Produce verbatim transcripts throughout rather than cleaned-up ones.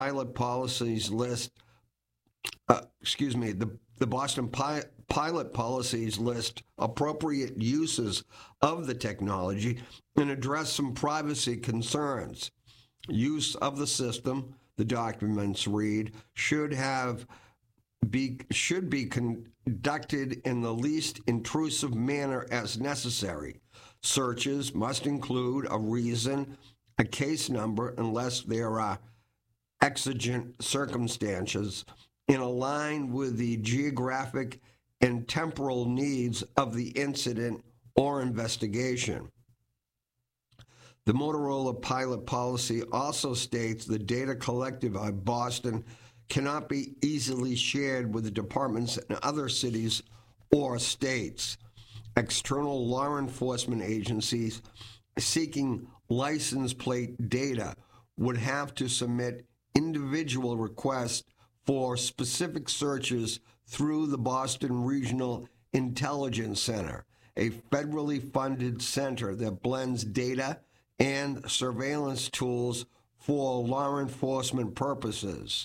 pilot policies list, uh, excuse me, the, the Boston pi- pilot policies list appropriate uses of the technology and address some privacy concerns. Use of the system, the documents read, should have be should be conducted in the least intrusive manner as necessary. Searches must include a reason, a case number, unless there are exigent circumstances, and align with the geographic and temporal needs of the incident or investigation. The Motorola pilot policy also states the data collected by Boston cannot be easily shared with the departments in other cities or states. External law enforcement agencies seeking license plate data would have to submit individual requests for specific searches through the Boston Regional Intelligence Center, a federally funded center that blends data and surveillance tools for law enforcement purposes.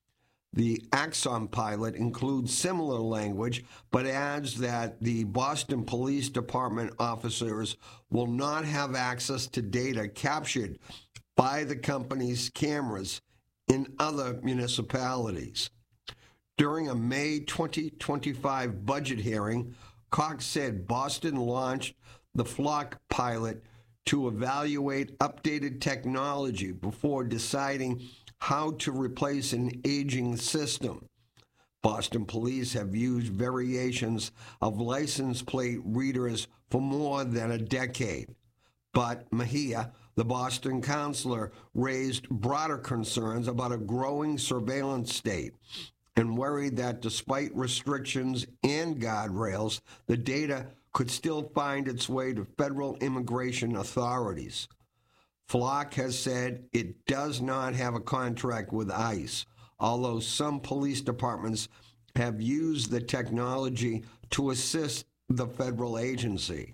The Axon pilot includes similar language, but adds that the Boston Police Department officers will not have access to data captured by the company's cameras in other municipalities. During a May twenty twenty-five budget hearing, Cox said Boston launched the Flock pilot to evaluate updated technology before deciding how to replace an aging system. Boston police have used variations of license plate readers for more than a decade. But Mejia, the Boston councilor, raised broader concerns about a growing surveillance state and worried that despite restrictions and guardrails, the data could still find its way to federal immigration authorities. Flock has said it does not have a contract with ICE, although some police departments have used the technology to assist the federal agency.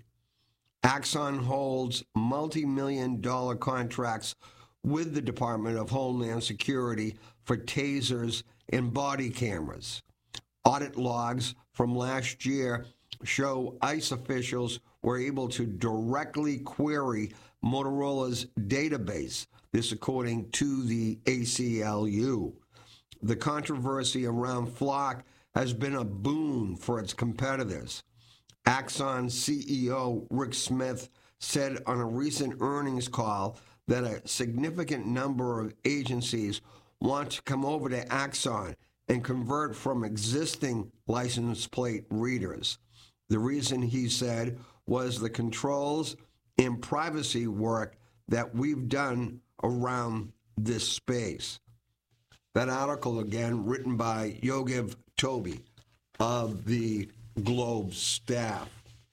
Axon holds multi-million dollar contracts with the Department of Homeland Security for tasers and body cameras. Audit logs from last year show ICE officials were able to directly query Motorola's database, this according to the A C L U. The controversy around Flock has been a boon for its competitors. Axon C E O Rick Smith said on a recent earnings call that a significant number of agencies want to come over to Axon and convert from existing license plate readers. The reason, he said, was the controls and privacy work that we've done around this space. That article, again, written by Yogev Toby of the Globe staff.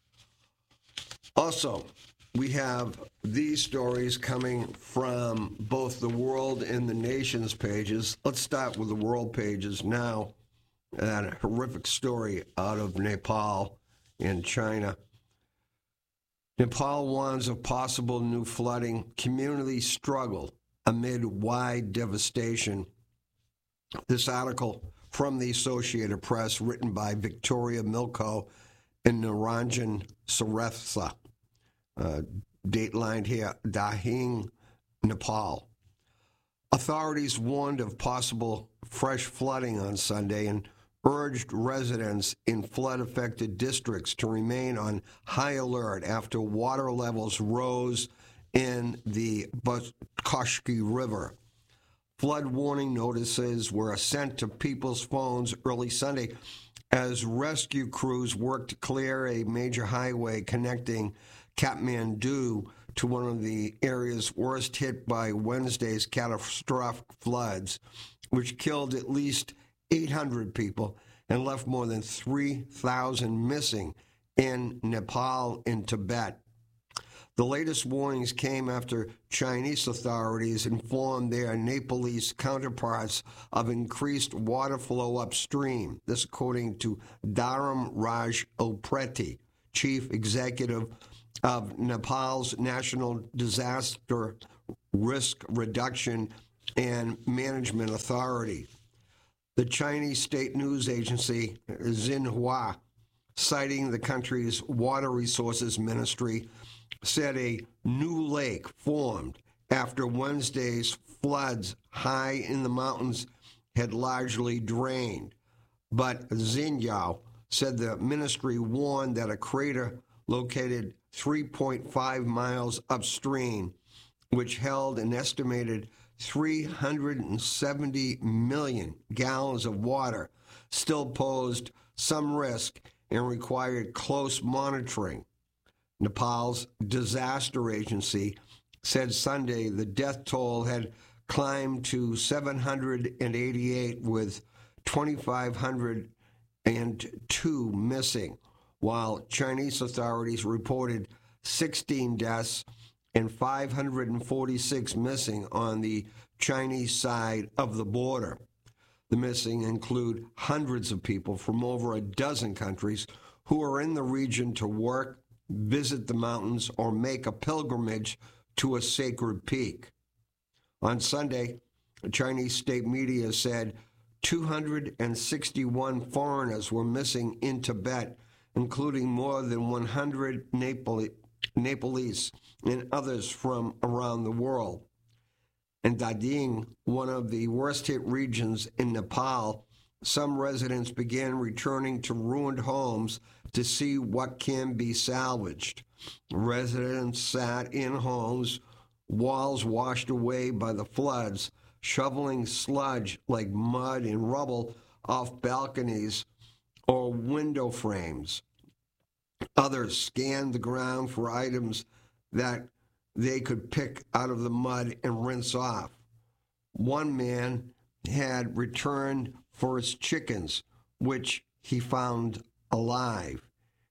Also, we have these stories coming from both the World and the Nation's pages. Let's start with the World pages now. And a horrific story out of Nepal in China. Nepal warns of possible new flooding. Communities struggle amid wide devastation. This article from the Associated Press, written by Victoria Milko and Niranjan Saretha. Uh, datelined here, Dahing, Nepal. Authorities warned of possible fresh flooding on Sunday and urged residents in flood-affected districts to remain on high alert after water levels rose in the Koshki River. Flood warning notices were sent to people's phones early Sunday as rescue crews worked to clear a major highway connecting Kathmandu to one of the areas worst hit by Wednesday's catastrophic floods, which killed at least eight hundred people and left more than three thousand missing in Nepal and Tibet. The latest warnings came after Chinese authorities informed their Nepalese counterparts of increased water flow upstream. This according to Dharam Raj Opreti, chief executive of Nepal's National Disaster Risk Reduction and Management Authority. The Chinese state news agency Xinhua, citing the country's Water Resources Ministry, said a new lake formed after Wednesday's floods high in the mountains had largely drained. But Xinhua said the ministry warned that a crater located three point five miles upstream, which held an estimated three hundred seventy million gallons of water, still posed some risk and required close monitoring. Nepal's disaster agency said Sunday the death toll had climbed to seven hundred eighty-eight, with two thousand five hundred two missing, while Chinese authorities reported sixteen deaths and five hundred forty-six missing on the Chinese side of the border. The missing include hundreds of people from over a dozen countries who are in the region to work, visit the mountains, or make a pilgrimage to a sacred peak. On Sunday, Chinese state media said two hundred sixty-one foreigners were missing in Tibet, including more than one hundred Nepal- Nepalese and others from around the world. In Dading, one of the worst-hit regions in Nepal, some residents began returning to ruined homes to see what can be salvaged. Residents sat in homes, walls washed away by the floods, shoveling sludge like mud and rubble off balconies or window frames. Others scanned the ground for items that they could pick out of the mud and rinse off. One man had returned for his chickens, which he found alive.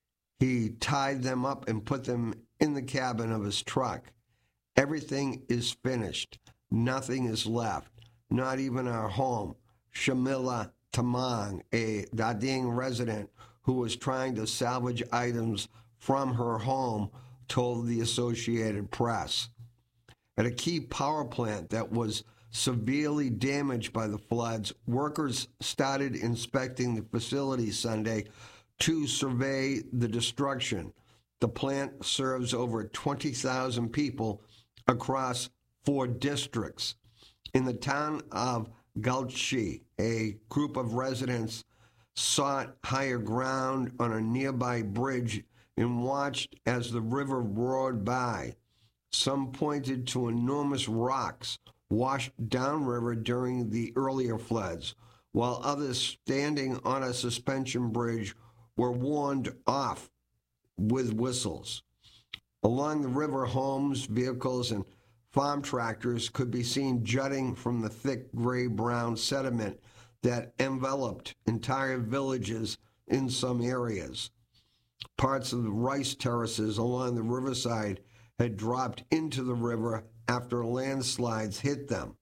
He tied them up and put them in the cabin of his truck. Everything is finished. Nothing is left, not even our home. Shamila Tamang, a Dading resident who was trying to salvage items from her home, told the Associated Press. At a key power plant that was severely damaged by the floods, workers started inspecting the facility Sunday to survey the destruction. The plant serves over twenty thousand people across four districts. In the town of Galchi, a group of residents sought higher ground on a nearby bridge and watched as the river roared by. Some pointed to enormous rocks washed downriver during the earlier floods, while others standing on a suspension bridge were warned off with whistles. Along the river, homes, vehicles, and farm tractors could be seen jutting from the thick gray-brown sediment that enveloped entire villages in some areas. Parts of the rice terraces along the riverside had dropped into the river after landslides hit them.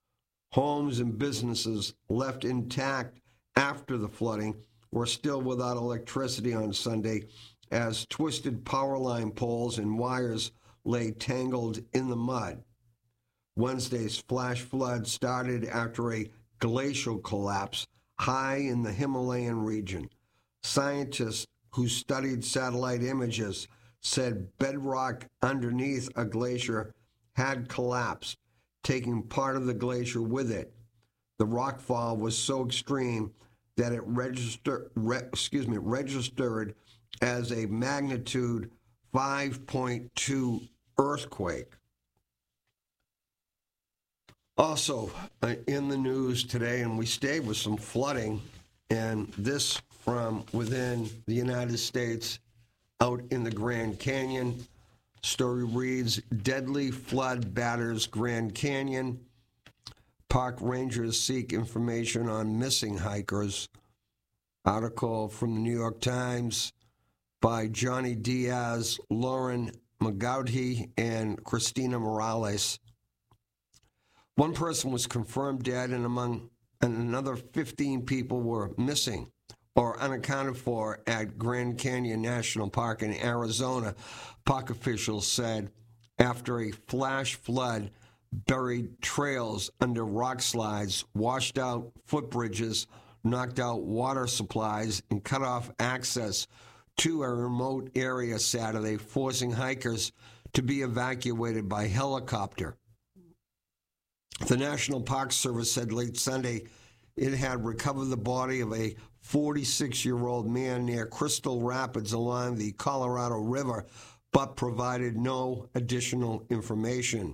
Homes and businesses left intact after the flooding were still without electricity on Sunday, as twisted power line poles and wires lay tangled in the mud. Wednesday's flash flood started after a glacial collapse high in the Himalayan region. Scientists who studied satellite images said bedrock underneath a glacier had collapsed, taking part of the glacier with it. The rockfall was so extreme that it register, re, excuse me, registered as a magnitude five point two earthquake. Also uh, in the news today, and we stay with some flooding, and this from within the United States, out in the Grand Canyon. Story reads, deadly flood batters Grand Canyon. Park rangers seek information on missing hikers. Article from the New York Times by Johnny Diaz, Lauren Magauti, and Christina Morales. One person was confirmed dead, and among and another fifteen people were missing or unaccounted for at Grand Canyon National Park in Arizona, park officials said, after a flash flood buried trails under rock slides, washed out footbridges, knocked out water supplies, and cut off access to a remote area Saturday, forcing hikers to be evacuated by helicopter. The National Park Service said late Sunday it had recovered the body of a forty-six-year-old man near Crystal Rapids along the Colorado River, but provided no additional information.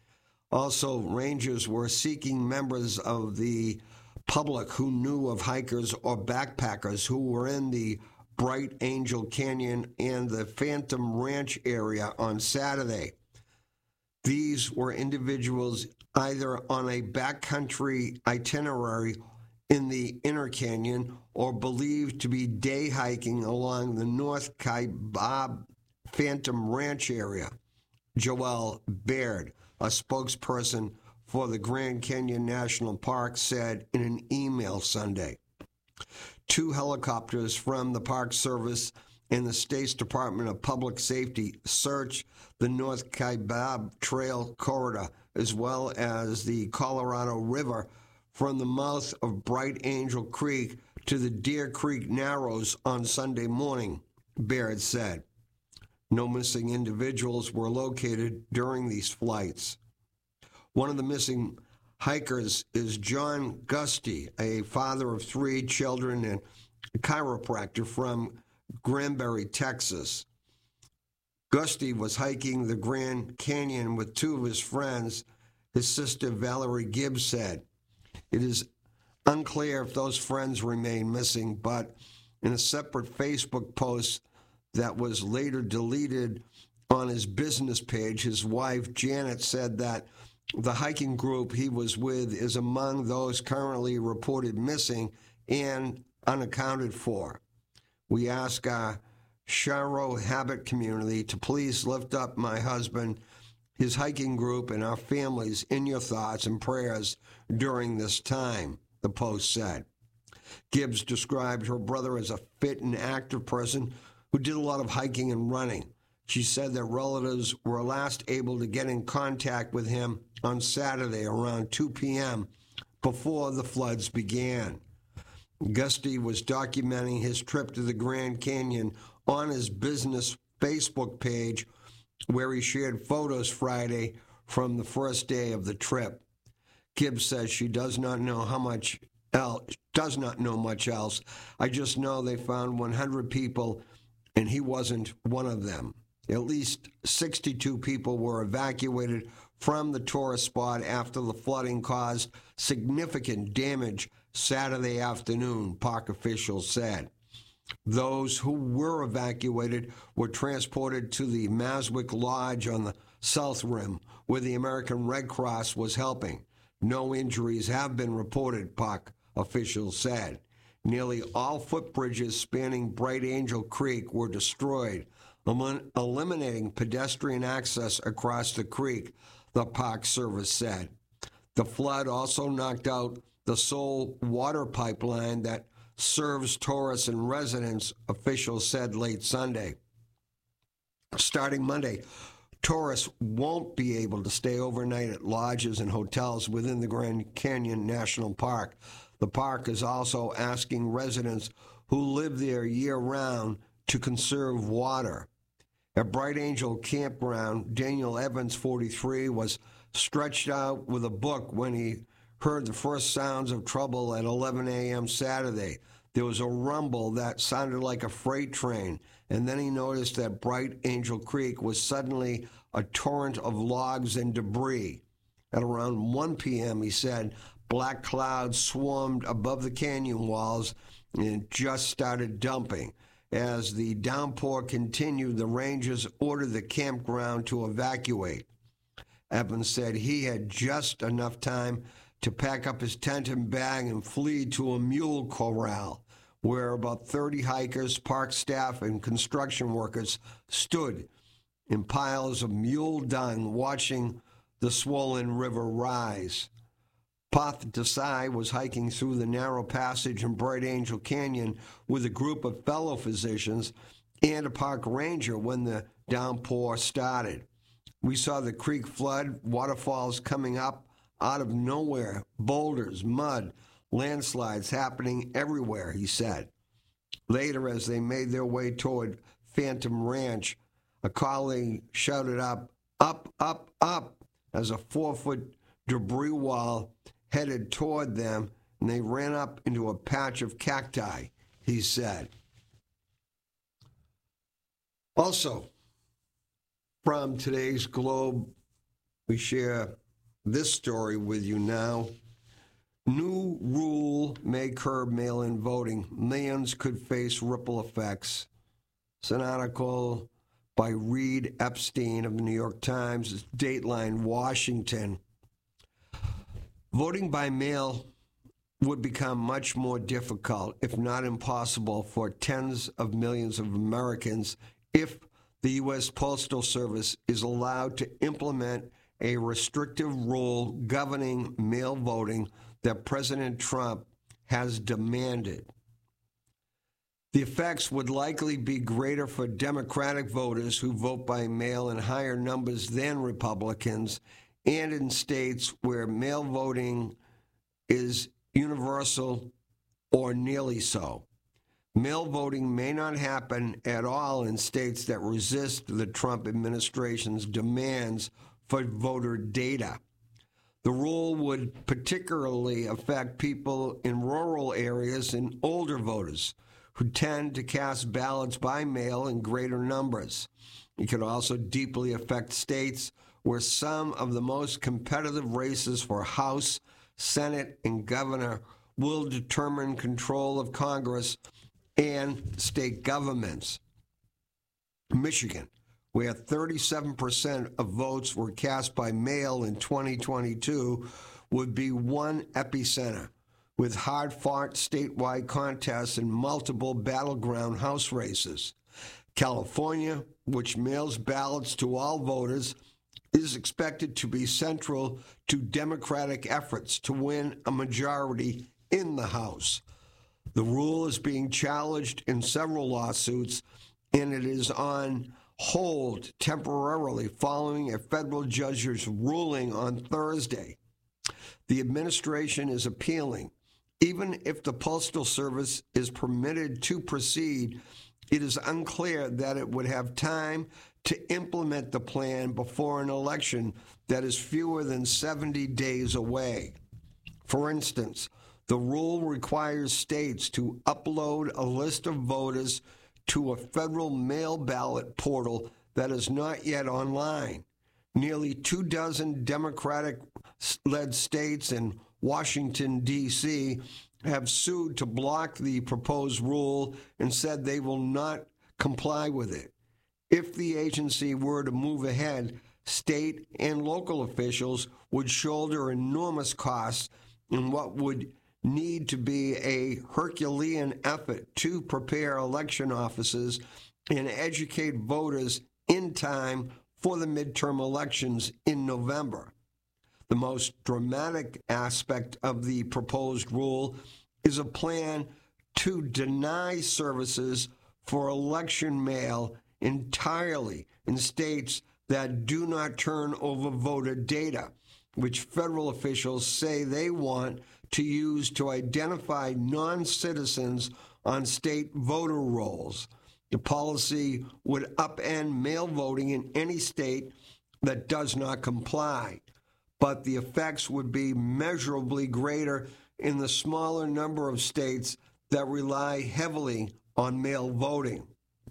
Also, rangers were seeking members of the public who knew of hikers or backpackers who were in the Bright Angel Canyon and the Phantom Ranch area on Saturday. These were individuals either on a backcountry itinerary in the Inner Canyon or believed to be day hiking along the North Kaibab Phantom Ranch area. Joel Baird, a spokesperson for the Grand Canyon National Park, said in an email Sunday. Two helicopters from the Park Service and the State's Department of Public Safety searched the North Kaibab Trail corridor as well as the Colorado River from the mouth of Bright Angel Creek to the Deer Creek Narrows on Sunday morning, Baird said. No missing individuals were located during these flights. One of the missing hikers is John Gusty, a father of three children and a chiropractor from Granbury, Texas. Gusty was hiking the Grand Canyon with two of his friends, his sister Valerie Gibbs said. It is unclear if those friends remain missing, but in a separate Facebook post that was later deleted on his business page, his wife Janet said that the hiking group he was with is among those currently reported missing and unaccounted for. We ask our Sharo Habit community to please lift up my husband, his hiking group, and our families in your thoughts and prayers during this time, the post said. Gibbs described her brother as a fit and active person who did a lot of hiking and running. She said that relatives were last able to get in contact with him on Saturday around two p.m. before the floods began. Gusty was documenting his trip to the Grand Canyon on his business Facebook page, where he shared photos Friday from the first day of the trip. Gibbs says she does not know how much else, does not know much else. I just know they found one hundred people, and he wasn't one of them. At least sixty-two people were evacuated from the tourist spot after the flooding caused significant damage Saturday afternoon, park officials said. Those who were evacuated were transported to the Maswick Lodge on the South Rim, where the American Red Cross was helping. No injuries have been reported, park officials said. Nearly all footbridges spanning Bright Angel Creek were destroyed, elim- eliminating pedestrian access across the creek, the Park Service said. The flood also knocked out the sole water pipeline that serves tourists and residents, officials said late Sunday. Starting Monday, tourists won't be able to stay overnight at lodges and hotels within the Grand Canyon National Park. The park is also asking residents who live there year-round to conserve water. At Bright Angel Campground, Daniel Evans, forty-three, was stretched out with a book when he heard the first sounds of trouble at eleven a.m. Saturday. There was a rumble that sounded like a freight train, and then he noticed that Bright Angel Creek was suddenly a torrent of logs and debris. At around one p.m., he said, black clouds swarmed above the canyon walls and just started dumping. As the downpour continued, the rangers ordered the campground to evacuate. Evans said he had just enough time to pack up his tent and bag and flee to a mule corral, where about thirty hikers, park staff, and construction workers stood in piles of mule dung watching the swollen river rise. Path Desai was hiking through the narrow passage in Bright Angel Canyon with a group of fellow physicians and a park ranger when the downpour started. We saw the creek flood, waterfalls coming up out of nowhere, boulders, mud, landslides happening everywhere, he said. Later, as they made their way toward Phantom Ranch, a colleague shouted up, up, up, up, as a four-foot debris wall headed toward them, and they ran up into a patch of cacti, he said. Also, from today's Globe, we share this story with you now. New rule may curb mail-in voting. Millions could face ripple effects. It's an article by Reed Epstein of the New York Times. It's Dateline, Washington. Voting by mail would become much more difficult, if not impossible, for tens of millions of Americans if the U S Postal Service is allowed to implement a restrictive rule governing mail voting that President Trump has demanded. The effects would likely be greater for Democratic voters who vote by mail in higher numbers than Republicans, and in states where mail voting is universal or nearly so. Mail voting may not happen at all in states that resist the Trump administration's demands for voter data. The rule would particularly affect people in rural areas and older voters who tend to cast ballots by mail in greater numbers. It could also deeply affect states where some of the most competitive races for House, Senate, and governor will determine control of Congress and state governments. Michigan, where thirty-seven percent of votes were cast by mail in twenty twenty-two, would be one epicenter, with hard-fought statewide contests and multiple battleground House races. California, which mails ballots to all voters, is expected to be central to Democratic efforts to win a majority in the House. The rule is being challenged in several lawsuits, and it is on hold temporarily following a federal judge's ruling on Thursday. The administration is appealing. Even if the Postal Service is permitted to proceed, it is unclear that it would have time to implement the plan before an election that is fewer than seventy days away. For instance, the rule requires states to upload a list of voters to a federal mail ballot portal that is not yet online. Nearly two dozen Democratic-led states and Washington, D C have sued to block the proposed rule and said they will not comply with it. If the agency were to move ahead, state and local officials would shoulder enormous costs in what would need to be a Herculean effort to prepare election offices and educate voters in time for the midterm elections in November. The most dramatic aspect of the proposed rule is a plan to deny services for election mail entirely in states that do not turn over voter data, which federal officials say they want to use to identify non-citizens on state voter rolls. The policy would upend mail voting in any state that does not comply, but the effects would be measurably greater in the smaller number of states that rely heavily on mail voting.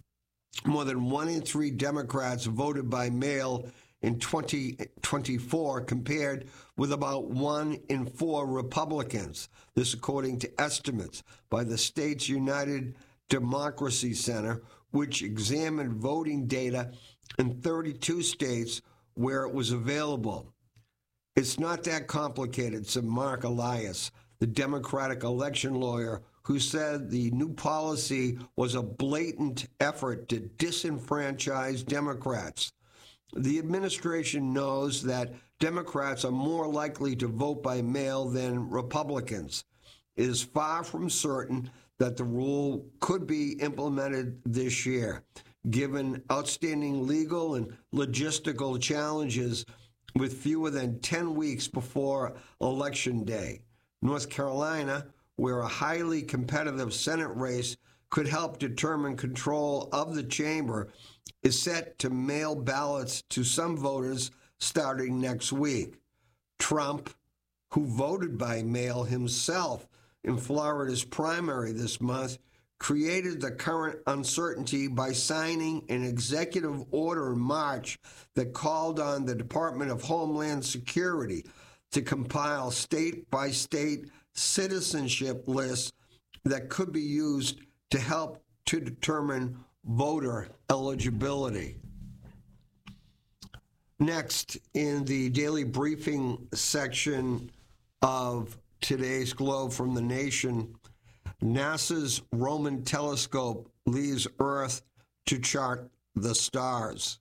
More than one in three Democrats voted by mail in twenty twenty-four, compared with about one in four Republicans. This according to estimates by the States United Democracy Center, which examined voting data in thirty-two states where it was available. It's not that complicated, said Mark Elias, the Democratic election lawyer, who said the new policy was a blatant effort to disenfranchise Democrats. The administration knows that Democrats are more likely to vote by mail than Republicans. It is far from certain that the rule could be implemented this year. given outstanding legal and logistical challenges with fewer than ten weeks before Election Day. North Carolina, where a highly competitive Senate race could help determine control of the chamber, is set to mail ballots to some voters starting next week. Trump, who voted by mail himself in Florida's primary this month, created the current uncertainty by signing an executive order in March that called on the Department of Homeland Security to compile state-by-state citizenship lists that could be used to help to determine voter eligibility. Next, in the daily briefing section of today's Globe from the Nation, NASA's Roman telescope leaves Earth to chart the stars.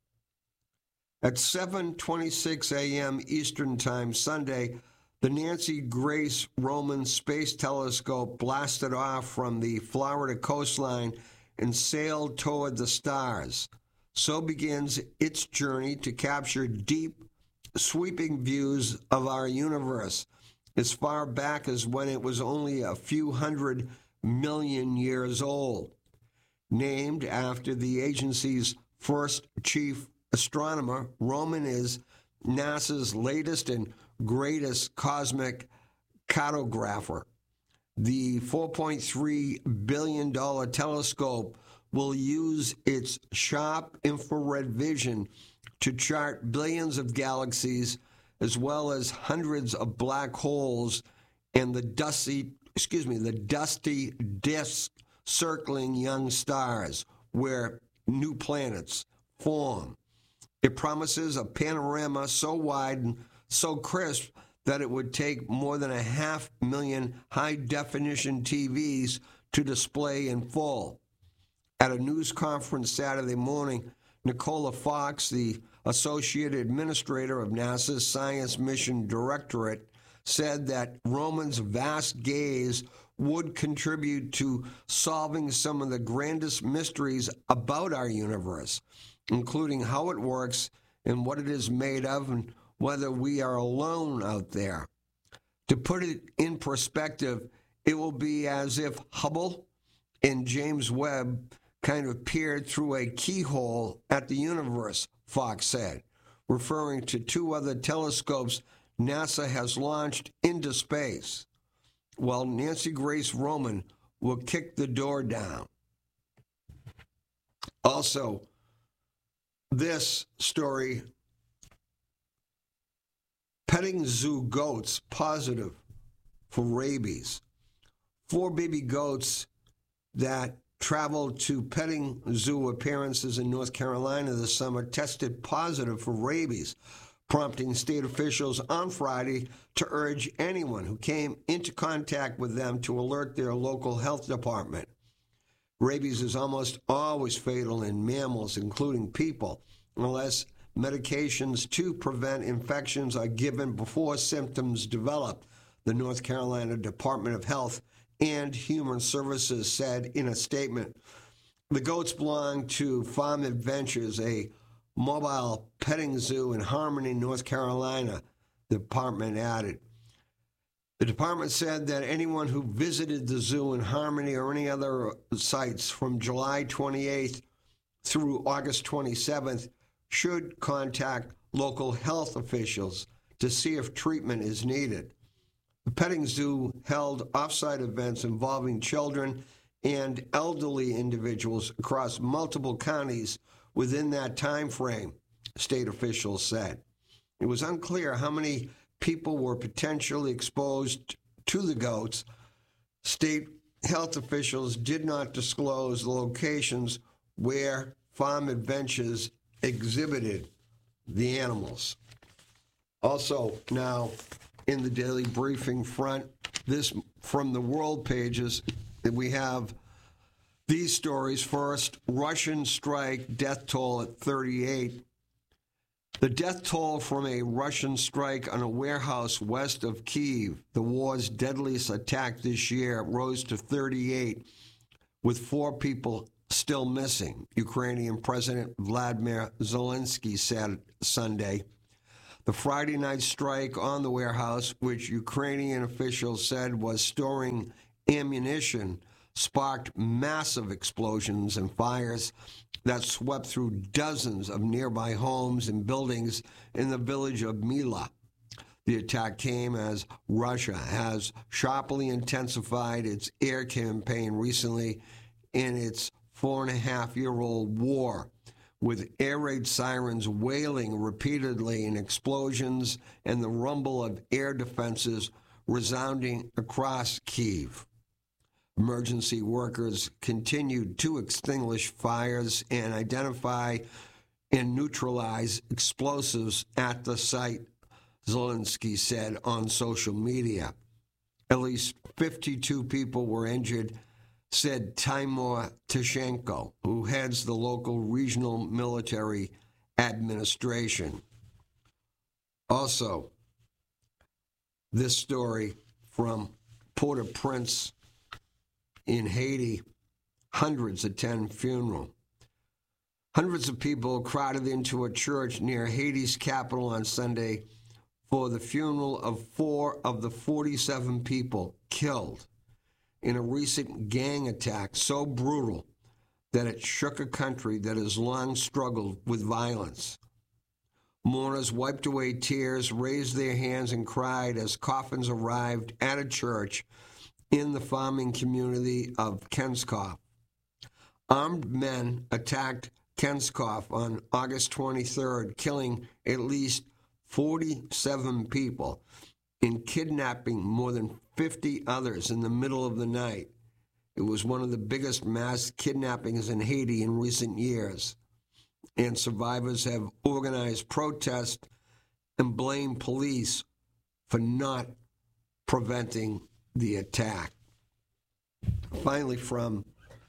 At seven twenty-six a.m. Eastern Time Sunday, the Nancy Grace Roman Space Telescope blasted off from the Florida coastline and sailed toward the stars. So begins its journey to capture deep, sweeping views of our universe, as far back as when it was only a few hundred million years old. Named after the agency's first chief astronomer, Roman is NASA's latest and greatest cosmic cartographer. The four point three billion dollars telescope will use its sharp infrared vision to chart billions of galaxies, as well as hundreds of black holes and the dusty, excuse me, the dusty disks circling young stars where new planets form. It promises a panorama so wide and so crisp that it would take more than a half million high-definition T Vs to display in full. At a news conference Saturday morning, Nicola Fox, the Associate Administrator of NASA's Science Mission Directorate, said that Roman's vast gaze would contribute to solving some of the grandest mysteries about our universe, including how it works and what it is made of and whether we are alone out there. To put it in perspective, it will be as if Hubble and James Webb kind of peered through a keyhole at the universe, Fox said, referring to two other telescopes NASA has launched into space, while Nancy Grace Roman will kick the door down. Also, this story, petting zoo goats positive for rabies. Four baby goats that traveled to petting zoo appearances in North Carolina this summer tested positive for rabies, prompting state officials on Friday to urge anyone who came into contact with them to alert their local health department. Rabies is almost always fatal in mammals, including people, unless medications to prevent infections are given before symptoms develop, the North Carolina Department of Health and Human Services said in a statement. The goats belong to Farm Adventures, a mobile petting zoo in Harmony, North Carolina, the department added. The department said that anyone who visited the zoo in Harmony or any other sites from July twenty-eighth through August twenty-seventh should contact local health officials to see if treatment is needed. The petting zoo held off-site events involving children and elderly individuals across multiple counties within that time frame, state officials said. It was unclear how many people were potentially exposed to the goats. State health officials did not disclose the locations where Farm Adventures exhibited the animals. Also, now, in the daily briefing front, this from the world pages, we have these stories. First, Russian strike, death toll at thirty-eight. The death toll from a Russian strike on a warehouse west of Kyiv, the war's deadliest attack this year, rose to thirty-eight, with four people still missing, Ukrainian President Vladimir Zelensky said Sunday. The Friday night strike on the warehouse, which Ukrainian officials said was storing ammunition, sparked massive explosions and fires that swept through dozens of nearby homes and buildings in the village of Mila. The attack came as Russia has sharply intensified its air campaign recently in its four-and-a-half-year-old war, with air raid sirens wailing repeatedly and explosions and the rumble of air defenses resounding across Kyiv. Emergency workers continued to extinguish fires and identify and neutralize explosives at the site, Zelensky said on social media. At least fifty-two people were injured, said Timur Tishenko, who heads the local regional military administration. Also, this story from Port-au-Prince in Haiti, hundreds attend funeral. Hundreds of people crowded into a church near Haiti's capital on Sunday for the funeral of four of the forty-seven people killed in a recent gang attack so brutal that it shook a country that has long struggled with violence. Mourners wiped away tears, raised their hands, and cried as coffins arrived at a church in the farming community of Kenskov. Armed men attacked Kenskov on August twenty-third, killing at least forty-seven people and kidnapping more than fifty others in the middle of the night. It was one of the biggest mass kidnappings in Haiti in recent years, and survivors have organized protests and blamed police for not preventing the attack. Finally, from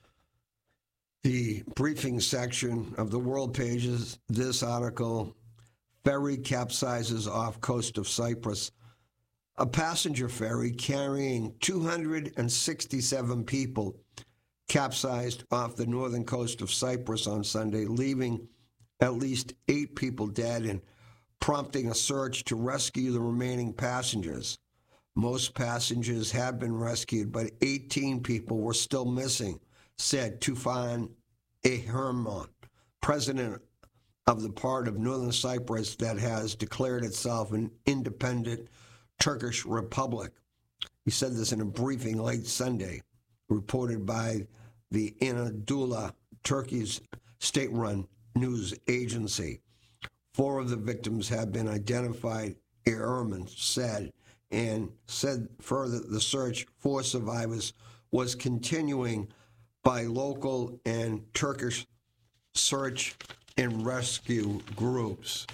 the briefing section of the World Pages, this article: ferry capsizes off coast of Cyprus. A passenger ferry carrying two hundred sixty-seven people capsized off the northern coast of Cyprus on Sunday, leaving at least eight people dead and prompting a search to rescue the remaining passengers. Most passengers have been rescued, but eighteen people were still missing, said Tufan Eherman, president of the part of northern Cyprus that has declared itself an independent Turkish republic. He said this in a briefing late Sunday, reported by the Anadolu, Turkey's state-run news agency. Four of the victims have been identified, Ehrman said, and said further the search for survivors was continuing by local and Turkish search and rescue groups.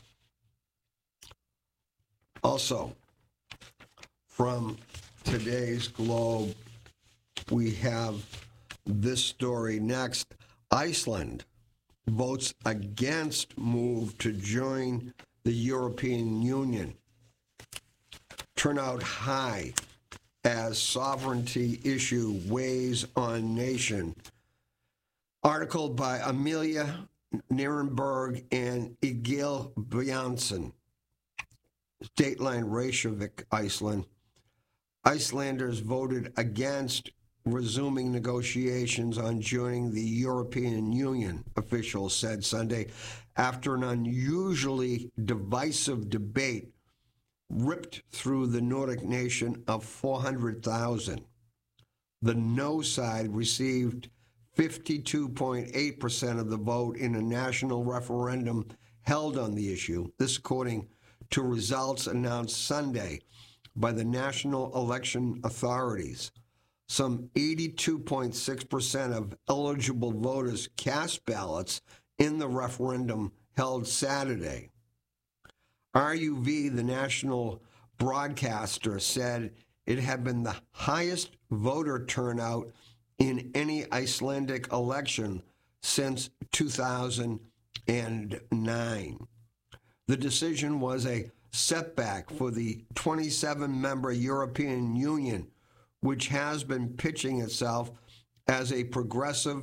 Also, from today's Globe, we have this story next. Iceland votes against move to join the European Union. Turnout high as sovereignty issue weighs on nation. Article by Amelia Nierenberg and Egil Björnsson. Dateline Reykjavik, Iceland. Icelanders voted against resuming negotiations on joining the European Union, officials said Sunday, after an unusually divisive debate ripped through the Nordic nation of four hundred thousand. The no side received fifty-two point eight percent of the vote in a national referendum held on the issue. This according to results announced Sunday by the national election authorities. Some eighty-two point six percent of eligible voters cast ballots in the referendum held Saturday. R U V, the national broadcaster, said it had been the highest voter turnout in any Icelandic election since two thousand nine. The decision was a setback for the twenty-seven member European Union, which has been pitching itself as a progressive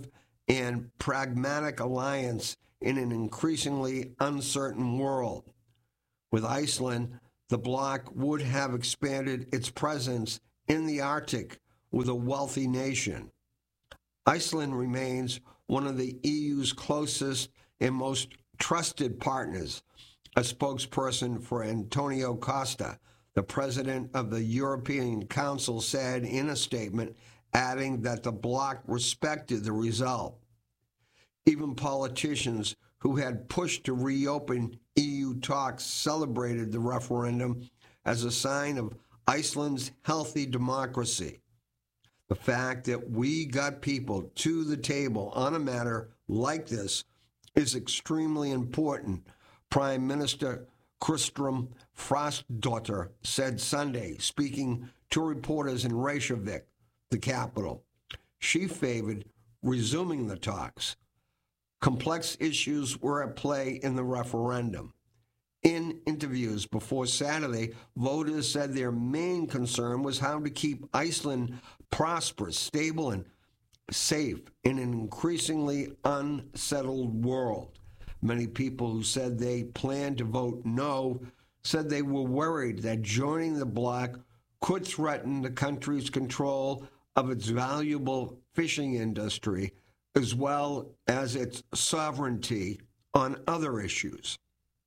and pragmatic alliance in an increasingly uncertain world. With Iceland, the bloc would have expanded its presence in the Arctic with a wealthy nation. Iceland remains one of the E U's closest and most trusted partners, a spokesperson for Antonio Costa, the president of the European Council, said in a statement, adding that the bloc respected the result. Even politicians who had pushed to reopen E U talks celebrated the referendum as a sign of Iceland's healthy democracy. The fact that we got people to the table on a matter like this is extremely important, Prime Minister Kristrún Frostadóttir said Sunday, speaking to reporters in Reykjavik, the capital. She favored resuming the talks. Complex issues were at play in the referendum. In interviews before Saturday, voters said their main concern was how to keep Iceland prosperous, stable, and safe in an increasingly unsettled world. Many people who said they planned to vote no said they were worried that joining the bloc could threaten the country's control of its valuable fishing industry, as well as its sovereignty on other issues.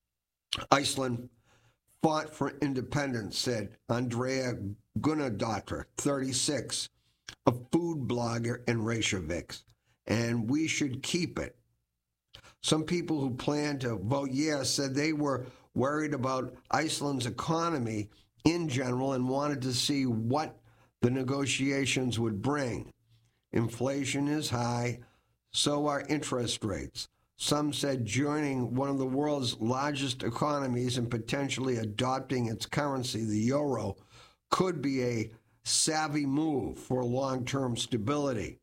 Iceland fought for independence, said Andrea Gunnadóttir, thirty-six, a food blogger in Reykjavik, and we should keep it. Some people who planned to vote yes said they were worried about Iceland's economy in general and wanted to see what the negotiations would bring. Inflation is high, so are interest rates. Some said joining one of the world's largest economies and potentially adopting its currency, the euro, could be a savvy move for long-term stability.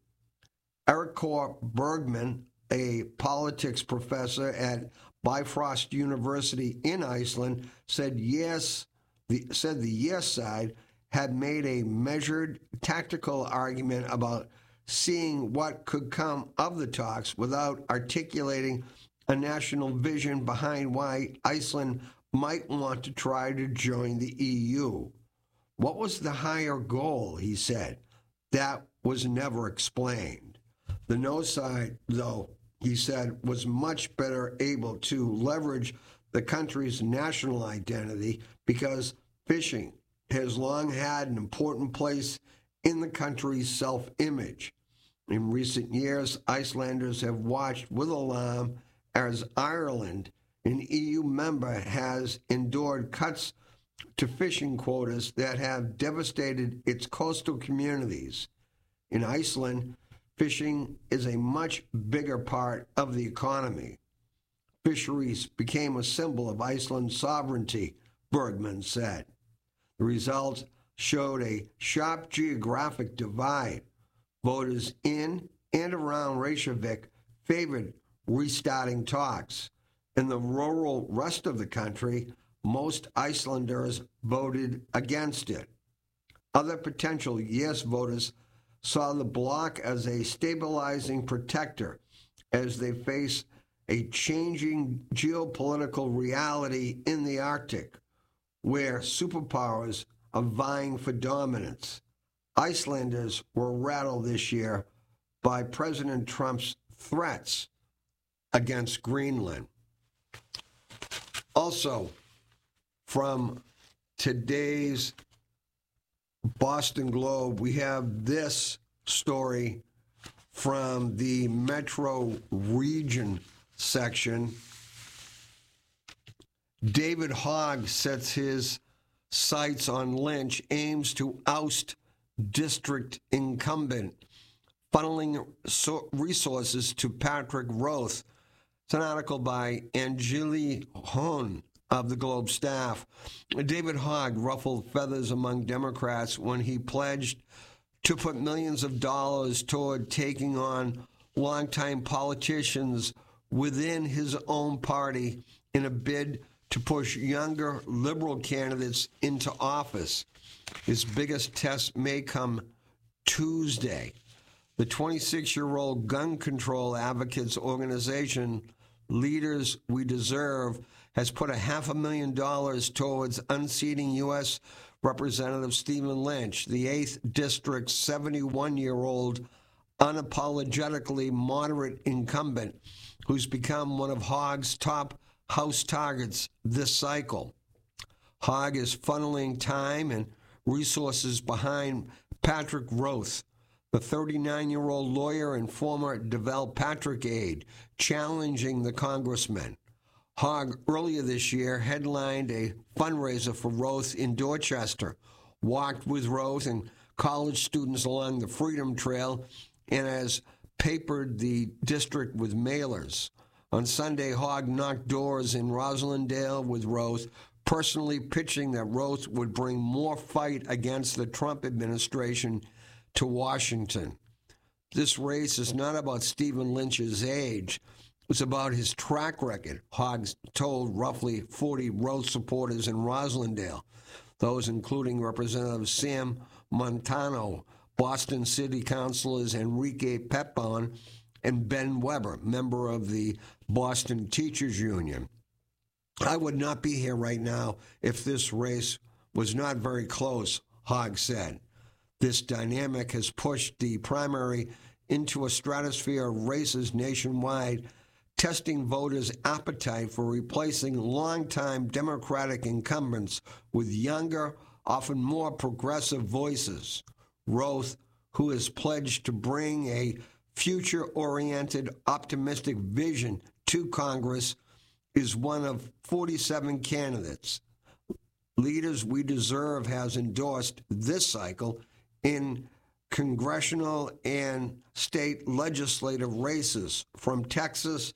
Eiríkur Bergman, a politics professor at Bifrost University in Iceland, said yes. The, said the yes side had made a measured, tactical argument about seeing what could come of the talks without articulating a national vision behind why Iceland might want to try to join the E U. What was the higher goal, he said? That was never explained. The no side, though, he said, was much better able to leverage the country's national identity because fishing has long had an important place in the country's self-image. In recent years, Icelanders have watched with alarm as Ireland, an E U member, has endured cuts to fishing quotas that have devastated its coastal communities. In Iceland, fishing is a much bigger part of the economy. Fisheries became a symbol of Iceland's sovereignty, Bergman said. The results showed a sharp geographic divide. Voters in and around Reykjavik favored restarting talks. In the rural rest of the country, most Icelanders voted against it. Other potential yes voters saw the bloc as a stabilizing protector as they face a changing geopolitical reality in the Arctic, where superpowers are vying for dominance. Icelanders were rattled this year by President Trump's threats against Greenland. Also, from today's Boston Globe, we have this story from the Metro Region section. David Hogg sets his sights on Lynch, aims to oust district incumbent, funneling resources to Patrick Roth. It's an article by Angeli Hone of the Globe staff. David Hogg ruffled feathers among Democrats when he pledged to put millions of dollars toward taking on longtime politicians within his own party in a bid to push younger liberal candidates into office. His biggest test may come Tuesday. The twenty-six-year-old gun control advocates organization, Leaders We Deserve, has put a half a million dollars towards unseating U S Representative Stephen Lynch, the eighth District's seventy-one-year-old unapologetically moderate incumbent who's become one of Hogg's top House targets this cycle. Hogg is funneling time and resources behind Patrick Roth, the thirty-nine-year-old lawyer and former Deval Patrick aide, challenging the congressman. Hogg earlier this year headlined a fundraiser for Roth in Dorchester, walked with Roth and college students along the Freedom Trail, and has papered the district with mailers. On Sunday, Hogg knocked doors in Roslindale with Roth, personally pitching that Roth would bring more fight against the Trump administration to Washington. This race is not about Stephen Lynch's age. It's about his track record, Hogg told roughly forty Roth supporters in Roslindale, those including Representative Sam Montano, Boston City Councilors Enrique Pepon, and Ben Weber, member of the Boston Teachers Union. I would not be here right now if this race was not very close, Hogg said. This dynamic has pushed the primary into a stratosphere of races nationwide, testing voters' appetite for replacing longtime Democratic incumbents with younger, often more progressive voices. Roth, who has pledged to bring a future-oriented, optimistic vision to Congress, is one of forty-seven candidates. Leaders We Deserve has endorsed this cycle in congressional and state legislative races from Texas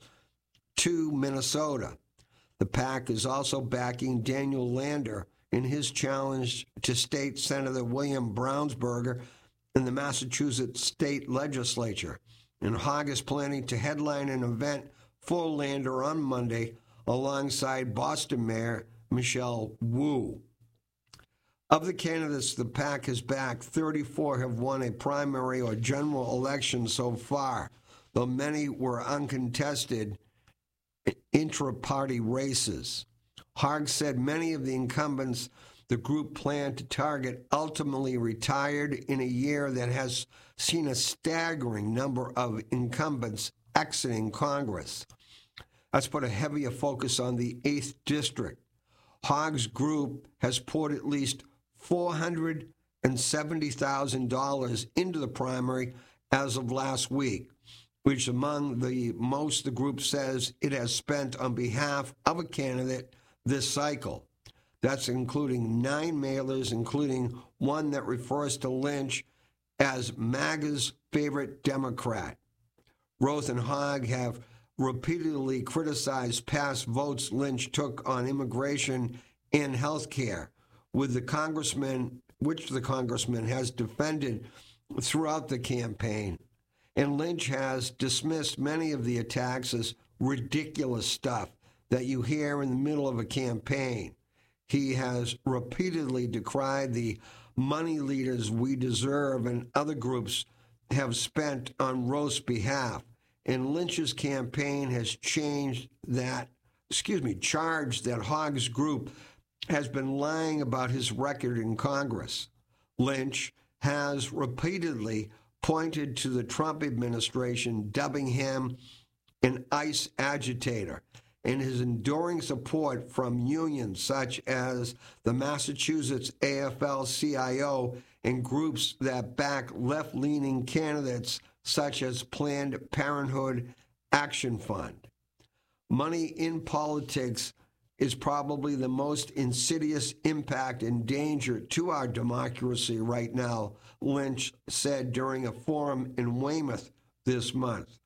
to Minnesota. The PAC is also backing Daniel Lander in his challenge to State Senator William Brownsberger in the Massachusetts state legislature. And Hogg is planning to headline an event for Lander on Monday alongside Boston Mayor Michelle Wu. Of the candidates the PAC has backed, thirty-four have won a primary or general election so far, though many were uncontested intra-party races. Hogg said many of the incumbents the group planned to target ultimately retired in a year that has seen a staggering number of incumbents exiting Congress. That's put a heavier focus on the eighth District. Hogg's group has poured at least four hundred seventy thousand dollars into the primary as of last week, which among the most the group says it has spent on behalf of a candidate this cycle. That's including nine mailers, including one that refers to Lynch as MAGA's favorite Democrat. Roth and Hogg have repeatedly criticized past votes Lynch took on immigration and health care, with the congressman, which the congressman has defended throughout the campaign. And Lynch has dismissed many of the attacks as ridiculous stuff that you hear in the middle of a campaign. He has repeatedly decried the money Leaders We Deserve and other groups have spent on Roth's behalf. And Lynch's campaign has changed that, excuse me, charged that Hogg's group has been lying about his record in Congress. Lynch has repeatedly pointed to the Trump administration, dubbing him an ICE agitator, and his enduring support from unions such as the Massachusetts A F L C I O and groups that back left-leaning candidates such as Planned Parenthood Action Fund. Money in politics is probably the most insidious impact and danger to our democracy right now, Lynch said during a forum in Weymouth this month.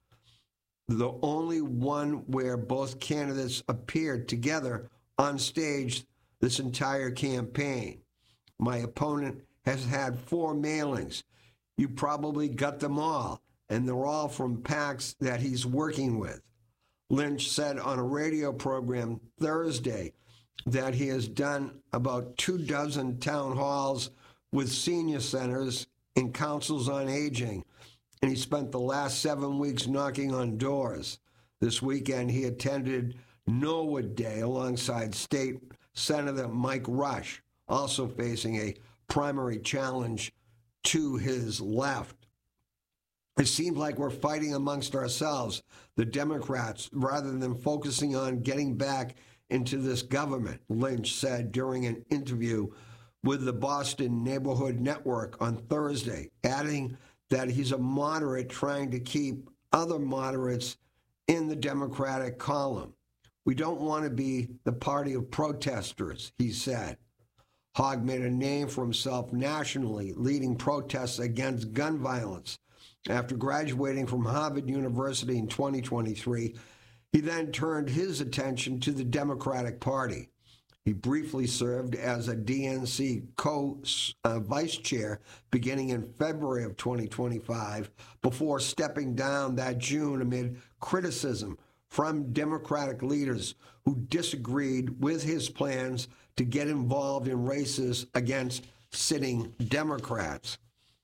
The only one where both candidates appeared together on stage this entire campaign. My opponent has had four mailings. You probably got them all, and they're all from PACs that he's working with. Lynch said on a radio program Thursday that he has done about two dozen town halls with senior centers and councils on aging and he spent the last seven weeks knocking on doors. This weekend, he attended Norwood Day alongside State Senator Mike Rush, also facing a primary challenge to his left. It seems like we're fighting amongst ourselves, the Democrats, rather than focusing on getting back into this government, Lynch said during an interview with the Boston Neighborhood Network on Thursday, adding that he's a moderate trying to keep other moderates in the Democratic column. We don't want to be the party of protesters, he said. Hogg made a name for himself nationally, leading protests against gun violence. After graduating from Harvard University in twenty twenty-three, he then turned his attention to the Democratic Party. He briefly served as a D N C co-vice chair beginning in February of twenty twenty-five before stepping down that June amid criticism from Democratic leaders who disagreed with his plans to get involved in races against sitting Democrats.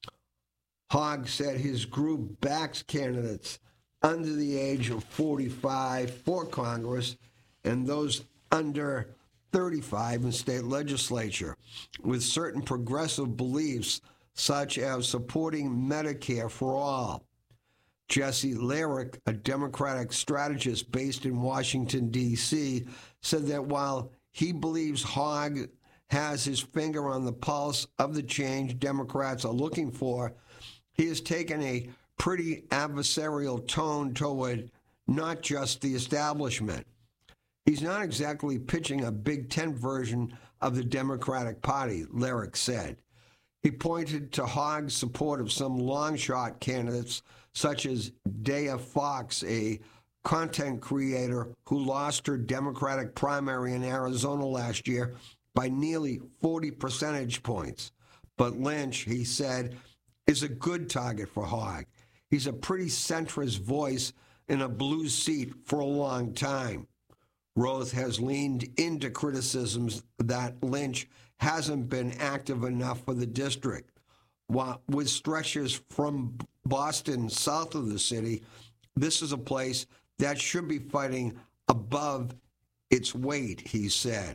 Hogg said his group backs candidates under the age of forty-five for Congress and those under thirty-five in state legislature, with certain progressive beliefs such as supporting Medicare for all. Jesse Lyric, a Democratic strategist based in Washington, D C, said that while he believes Hogg has his finger on the pulse of the change Democrats are looking for, he has taken a pretty adversarial tone toward not just the establishment. He's not exactly pitching a Big Tent version of the Democratic Party, Lyric said. He pointed to Hogg's support of some long-shot candidates, such as Daya Fox, a content creator who lost her Democratic primary in Arizona last year by nearly forty percentage points. But Lynch, he said, is a good target for Hogg. He's a pretty centrist voice in a blue seat for a long time. Roth has leaned into criticisms that Lynch hasn't been active enough for the district. While, with stretches from Boston south of the city, this is a place that should be fighting above its weight, he said.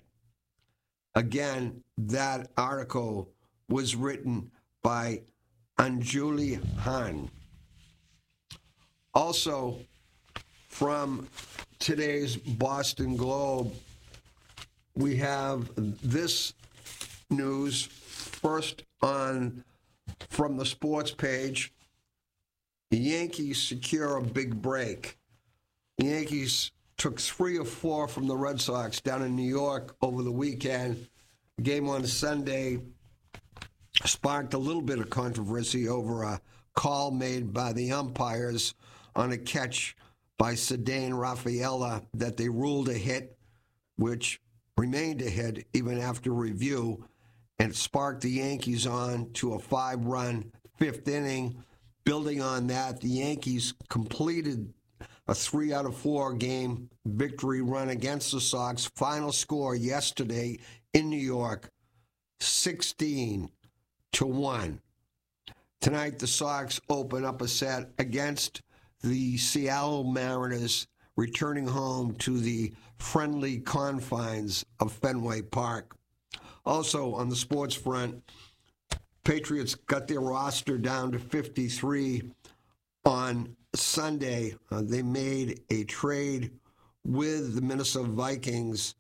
Again, that article was written by Anjuli Han. Also, from today's Boston Globe, we have this news first on from the sports page. The Yankees secure a big break. The Yankees took three or four from the Red Sox down in New York over the weekend. The game on Sunday sparked a little bit of controversy over a call made by the umpires on a catch by Ceddanne Rafaela that they ruled a hit, which remained a hit even after review, and it sparked the Yankees on to a five-run fifth inning. Building on that, the Yankees completed a three out of four game victory run against the Sox. Final score yesterday in New York, sixteen to one. Tonight, the Sox open up a set against the Seattle Mariners, returning home to the friendly confines of Fenway Park. Also, on the sports front, Patriots got their roster down to fifty-three on Sunday. Uh, they made a trade with the Minnesota Vikings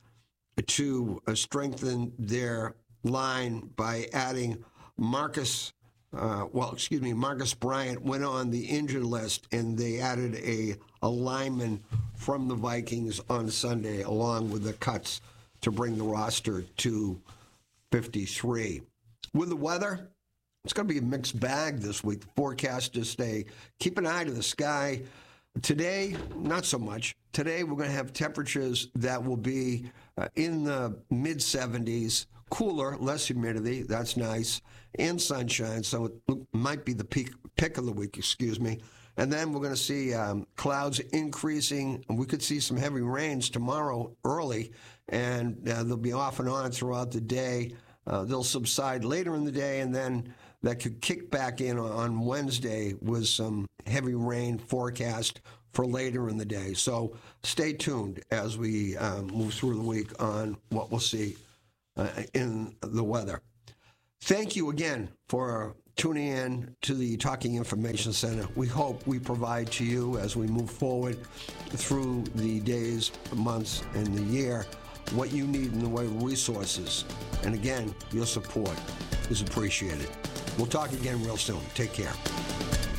to uh, strengthen their line by adding Marcus, uh, well, excuse me, Marcus Bryant went on the injured list, and they added a, a lineman from the Vikings on Sunday, along with the cuts to bring the roster to fifty-three. With the weather, it's going to be a mixed bag this week. The forecasters say keep an eye to the sky. Today, not so much. Today, we're going to have temperatures that will be uh, in the mid seventies, cooler, less humidity. That's nice, and sunshine. So it might be the peak pick of the week, excuse me. And then we're going to see um, clouds increasing. We could see some heavy rains tomorrow early, and uh, they'll be off and on throughout the day. Uh, they'll subside later in the day, and then that could kick back in on Wednesday with some heavy rain forecast for later in the day. So stay tuned as we uh, move through the week on what we'll see uh, in the weather. Thank you again for tuning in to the Talking Information Center. We hope we provide to you as we move forward through the days, months, and the year what you need in the way of resources. And again, your support is appreciated. We'll talk again real soon. Take care.